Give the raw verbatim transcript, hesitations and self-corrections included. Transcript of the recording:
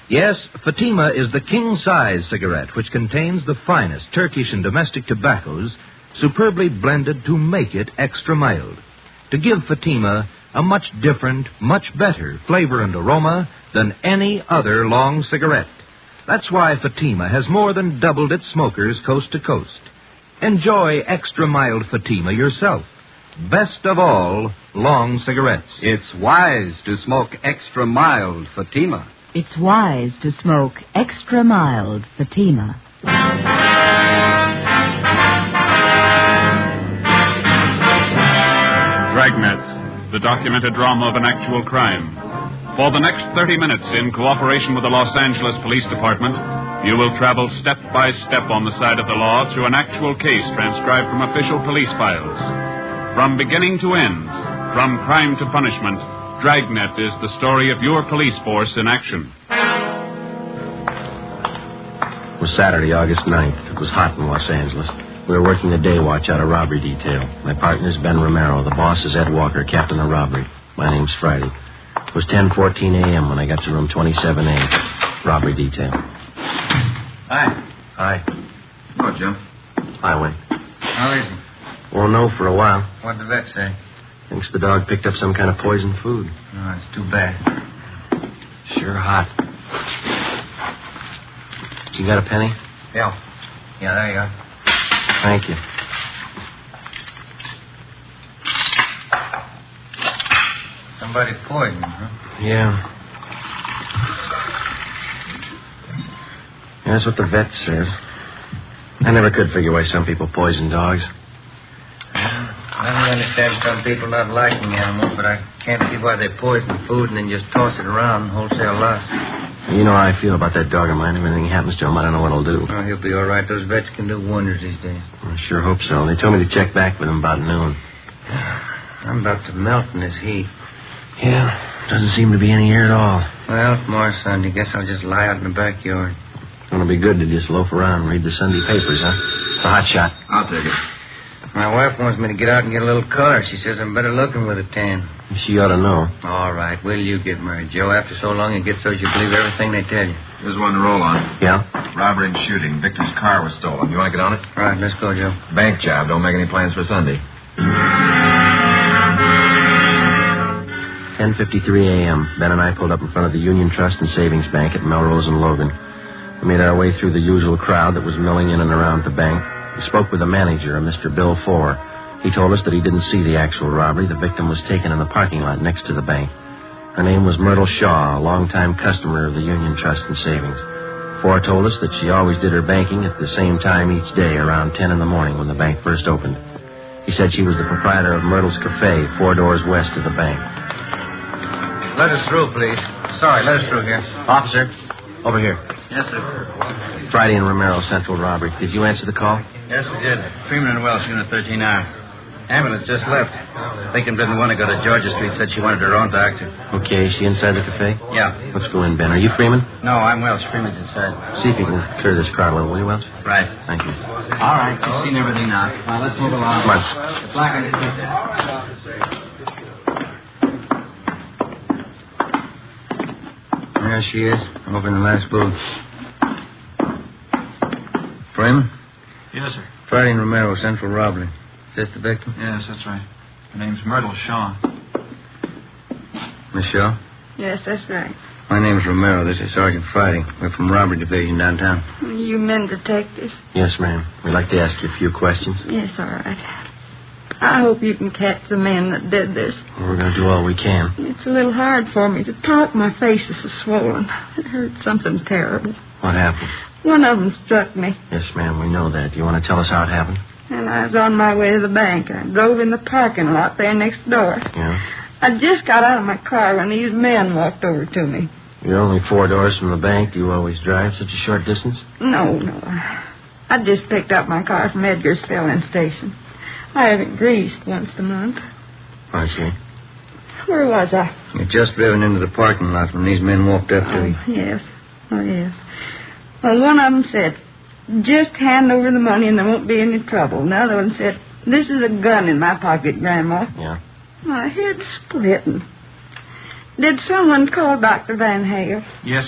Yes, Fatima is the king-size cigarette which contains the finest Turkish and domestic tobaccos superbly blended to make it extra mild, to give Fatima a much different, much better flavor and aroma than any other long cigarette. That's why Fatima has more than doubled its smokers coast to coast. Enjoy extra mild Fatima yourself. Best of all, long cigarettes. It's wise to smoke extra mild Fatima. It's wise to smoke extra mild Fatima. Dragnet, the documented drama of an actual crime. For the next thirty minutes, in cooperation with the Los Angeles Police Department, you will travel step by step on the side of the law through an actual case transcribed from official police files. From beginning to end, from crime to punishment, Dragnet is the story of your police force in action. It was Saturday, August ninth. It was hot in Los Angeles. We were working the day watch out of robbery detail. My partner's Ben Romero. The boss is Ed Walker, captain of robbery. My name's Friday. It was ten fourteen a.m. when I got to room twenty-seven A, robbery detail. Hi. Hi. Hello, Joe. Hi, Wayne. How is he? Won't know for a while. What'd the vet say? Thinks the dog picked up some kind of poisoned food. Oh, it's too bad. Sure hot. You got a penny? Yeah. Yeah, there you go. Thank you. Somebody poisoned, huh? Yeah. That's what the vet says. I never could figure why some people poison dogs. I can understand some people not liking animals, but I can't see why they poison food and then just toss it around wholesale loss. You know how I feel about that dog of mine. If anything happens to him, I don't know what he'll do. Oh, he'll be all right. Those vets can do wonders these days. I sure hope so. They told me to check back with him about noon. I'm about to melt in this heat. Yeah, doesn't seem to be any air at all. Well, tomorrow Sunday, guess I'll just lie out in the backyard. It's going to be good to just loaf around and read the Sunday papers, huh? It's a hot shot. I'll take it. My wife wants me to get out and get a little color. She says I'm better looking with a tan. She ought to know. All right. Will you get married, Joe? After so long, it gets so you believe everything they tell you. Here's one to roll on. Yeah? Robbery and shooting. Victor's car was stolen. You want to get on it? All right, let's go, Joe. Bank job. Don't make any plans for Sunday. ten fifty-three a.m. Ben and I pulled up in front of the Union Trust and Savings Bank at Melrose and Logan. We made our way through the usual crowd that was milling in and around the bank. We spoke with the manager, a Mister Bill Fore. He told us that he didn't see the actual robbery. The victim was taken in the parking lot next to the bank. Her name was Myrtle Shaw, a longtime customer of the Union Trust and Savings. Fore told us that she always did her banking at the same time each day, around ten in the morning when the bank first opened. He said she was the proprietor of Myrtle's Cafe, four doors west of the bank. Let us through, please. Sorry, let us through here. Officer, over here. Yes, sir. Friday and Romero, Central Robbery. Did you answer the call? Yes, we did. Freeman and Welsh, Unit thirteen R. Ambulance just left. Victim didn't want to go to Georgia Street. Said she wanted her own doctor. Okay, is she inside the cafe? Yeah. Let's go in, Ben. Are you Freeman? No, I'm Welsh. Freeman's inside. See if you can clear this crowd a little, will you, Welsh? Right. Thank you. All right. You've seen everything now. Now, let's move along. Come on. The placard is right there. There she is, over in the last booth. Freeman? Yes, sir. Friday and Romero, Central Robbery. Is this the victim? Yes, that's right. Her name's Myrtle Shaw. Miss Shaw? Yes, that's right. My name's Romero. This is Sergeant Friday. We're from Robbery Division downtown. You men detectives? Yes, ma'am. We'd like to ask you a few questions. Yes, all right. I hope you can catch the man that did this. We're going to do all we can. It's a little hard for me to talk. My face is so swollen. It hurt something terrible. What happened? One of them struck me, Yes, ma'am, we know that. Do you want to tell us how it happened? and I was on my way to the bank. I drove in the parking lot there next door. Yeah? I just got out of my car when these men walked over to me. You're only four doors from the bank. Do you always drive such a short distance? No, no. I just picked up my car from Edgar's filling station. I have it greased once a month. I see. Where was I? You'd just driven into the parking lot when these men walked up to Oh, you. yes. Oh, yes. Well, one of them said, just hand over the money and there won't be any trouble. And the other one said, this is a gun in my pocket, Grandma. Yeah? My head's splitting. Did someone call Doctor Van Hale? Yes,